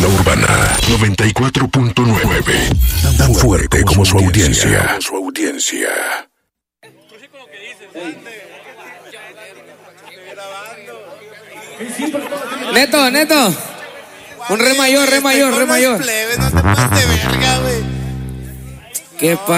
La Urbana 94.9. Tan fuerte como su audiencia. Neto. Un re mayor. No te pases de verga, güey. ¿Qué